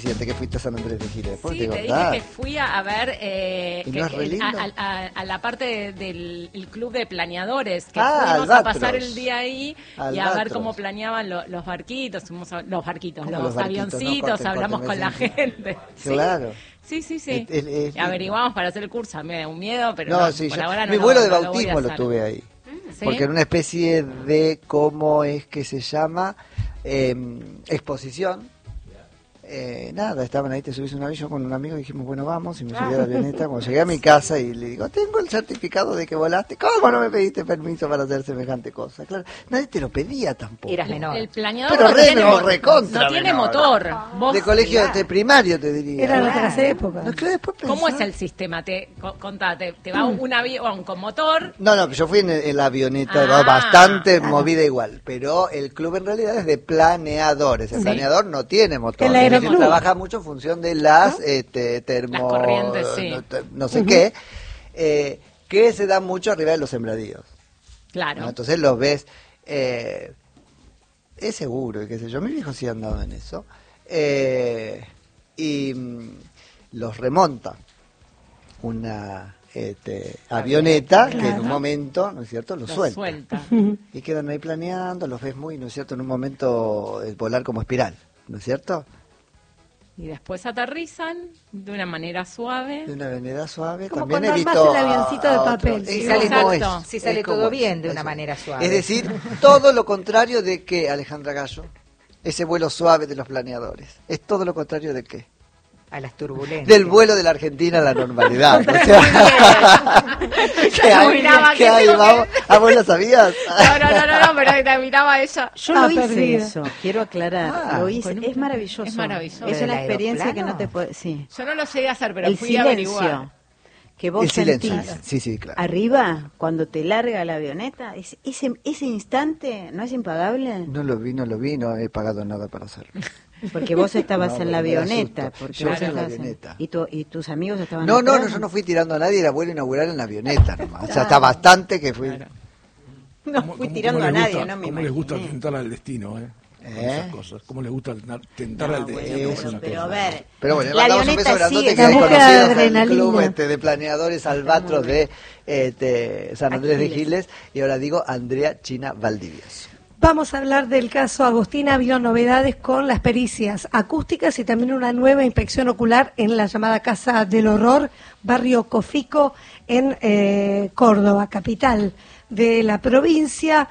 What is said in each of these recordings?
Siente que fuiste a San Andrés de Giles. Sí, te dije que fui a ver ¿Y no es re lindo? a la parte del el club de planeadores, que Ah, fuimos Albatros. a pasar el día ahí y a ver Albatros. cómo planeaban los barquitos, los Los avioncitos, barquitos, no, hablamos con la gente. Claro. Sí. Averiguamos para hacer el curso, a mí me da un miedo, pero No, sí, por yo, ahora no mi vuelo de no voy a bautismo lo hacer. tuve ahí. ¿Sí? Porque era una especie de, ¿cómo es que se llama? Exposición. Nada, estaban ahí, te subís a un avión, yo con un amigo dijimos, bueno, vamos, y me subí a la avioneta. Cuando llegué a mi casa y le digo, tengo el certificado de que volaste. ¿Cómo no me pediste permiso para hacer semejante cosa? Claro, nadie te lo pedía tampoco. Eras menor. El planeador Pero no re tiene, menor, recontra no tiene menor. motor. Vos, De colegio de primario, te diría. Era la tercera época. No, claro, después ¿Cómo es pensá. el sistema? Contate, ¿te va un avión con motor? No, yo fui en la avioneta, Ah, bastante movida igual, pero el club en realidad es de planeadores. El Sí. planeador no tiene motor. El aeroclub. Es decir, trabaja mucho en función de las termo... Las corrientes, sí. no sé qué, que se dan mucho arriba de los sembradíos. Claro. ¿No? Entonces los ves, es seguro, y qué sé yo, mis hijos sí han dado en eso, y los remonta una avioneta que en un momento, ¿no es cierto?, los suelta. Y quedan ahí planeando, los ves muy, ¿no es cierto?, en un momento volar como espiral, ¿no es cierto? Y después aterrizan de una manera suave. De una avenida suave. Como También cuando he visto armás el avioncito de otro. papel. Es Sí, como exacto. es, Si sale es como todo es, bien de una eso. manera suave. Es decir, todo lo contrario de que Alejandra Gallo, ese vuelo suave de los planeadores. Es todo lo contrario de qué. A las turbulencias. Del vuelo de la Argentina a la normalidad. O sea, ¿qué hay? Vamos. Ah, ¿vos lo sabías? No, pero te miraba ella. Yo lo hice perdida. eso, quiero aclarar, Ah, lo hice, con es maravilloso. es maravilloso. Es ¿Del una experiencia que no aeroplano? te puede, sí. Yo no lo llegué a hacer, pero El fui a averiguar. silencio que vos El silencio. sentís Sí, claro. arriba, cuando te larga la avioneta, ese instante no es impagable, No lo vi, no he pagado nada para hacerlo. porque vos estabas No, en la me da avioneta, susto. porque Yo vos en la estabas avioneta. y tus amigos estaban No, atrás. yo no fui tirando a nadie, era vuelo inaugural en la avioneta nomás. O sea, está bastante que fui. No fui tirando a nadie, no me ¿Cómo les gusta imaginé. tentar al destino, Esas cosas. ¿Cómo les gusta tentar No, al bueno, destino? pero a ver, Pero bueno, le la mandamos un beso avioneta grandote sigue que es la búsqueda de conocido el adrenalina. club de planeadores Albatros de San Andrés de Giles. Y ahora digo Andrea China Valdivieso. Vamos a hablar del caso Agostina. Vio novedades con las pericias acústicas y también una nueva inspección ocular en la llamada Casa del Horror, barrio Cofico, en Córdoba, capital de la provincia.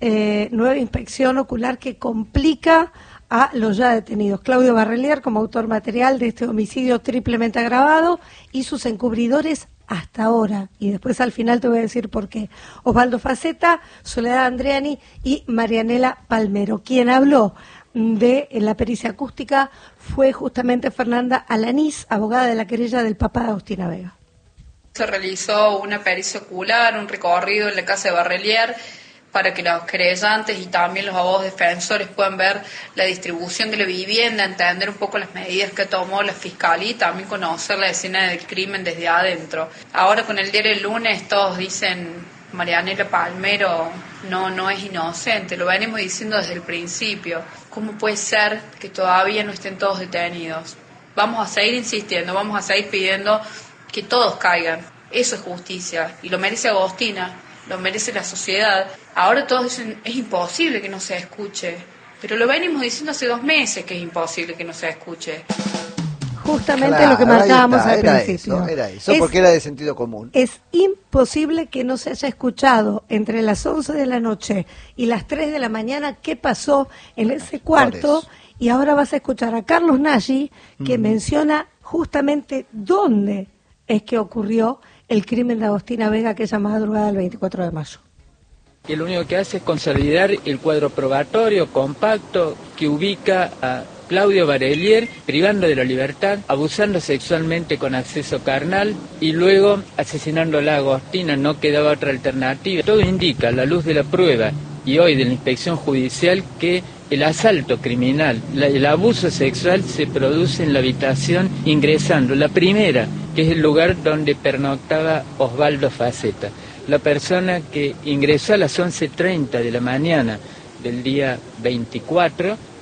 Nueva inspección ocular que complica a los ya detenidos. Claudio Barrelier como autor material de este homicidio triplemente agravado y sus encubridores hasta ahora, y después al final te voy a decir por qué. Osvaldo Faceta, Soledad Andreani y Marianela Palmero. Quien habló de la pericia acústica fue justamente Fernanda Alanís, abogada de la querella del papá de Agostina Vega. Se realizó una pericia ocular, un recorrido en la casa de Barrelier para que los querellantes y también los abogados defensores puedan ver la distribución de la vivienda, entender un poco las medidas que tomó la fiscalía y también conocer la escena del crimen desde adentro. Ahora con el diario El Lunes todos dicen Marianela Palmero no es inocente, lo venimos diciendo desde el principio. ¿Cómo puede ser que todavía no estén todos detenidos? Vamos a seguir insistiendo, vamos a seguir pidiendo que todos caigan. Eso es justicia y lo merece Agostina, lo merece la sociedad. Ahora todos dicen, es imposible que no se escuche, pero lo venimos diciendo hace 2 meses que es imposible que no se escuche. Justamente Claro, lo que ahí marcábamos está, al era principio. Era eso, porque era de sentido común. Es imposible que no se haya escuchado entre las 11 de la noche y las 3 de la mañana qué pasó en ese cuarto. eso. Y ahora vas a escuchar a Carlos Nagy, que menciona justamente dónde es que ocurrió el crimen de Agostina Vega aquella madrugada del 24 de mayo. Que lo único que hace es consolidar el cuadro probatorio compacto que ubica a Claudio Barrelier privando de la libertad, abusando sexualmente con acceso carnal y luego asesinándola a Agostina. No quedaba otra alternativa. Todo indica, a la luz de la prueba y hoy de la inspección judicial, que el asalto criminal, el abuso sexual se produce en la habitación ingresando, la primera, que es el lugar donde pernoctaba Osvaldo Faceta. La persona que ingresó a las 11:30 de la mañana del día 24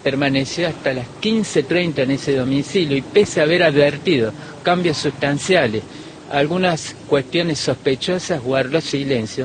permaneció hasta las 15:30 en ese domicilio y pese a haber advertido cambios sustanciales, algunas cuestiones sospechosas, guardó silencio.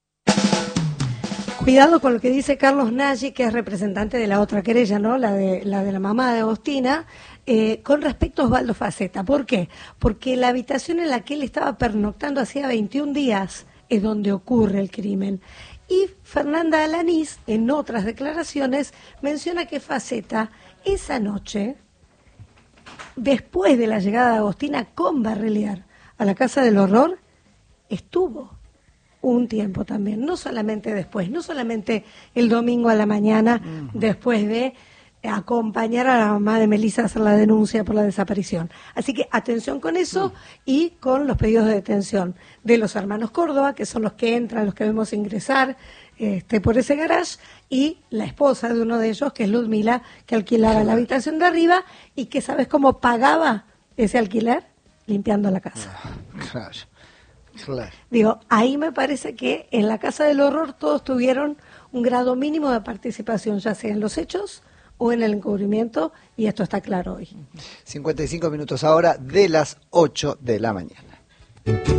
Cuidado con lo que dice Carlos Nagy, que es representante de la otra querella, ¿no? La de la mamá de Agostina, con respecto a Osvaldo Faceta. ¿Por qué? Porque la habitación en la que él estaba pernoctando hacía 21 días es donde ocurre el crimen. Y Fernanda Alanís, en otras declaraciones, menciona que Faceta, esa noche, después de la llegada de Agostina con Barrelier a la Casa del Horror, estuvo un tiempo también, no solamente después, no solamente el domingo a la mañana, después de acompañar a la mamá de Melissa a hacer la denuncia por la desaparición. Así que atención con eso y con los pedidos de detención de los hermanos Córdoba, que son los que entran, los que vemos ingresar por ese garage, y la esposa de uno de ellos, que es Ludmila, que alquilaba la habitación de arriba y que, ¿sabes cómo pagaba ese alquiler? Limpiando la casa. Claro. Digo, ahí me parece que en la Casa del Horror todos tuvieron un grado mínimo de participación, ya sea en los hechos o en el encubrimiento, y esto está claro hoy. 55 minutos ahora de las 8 de la mañana.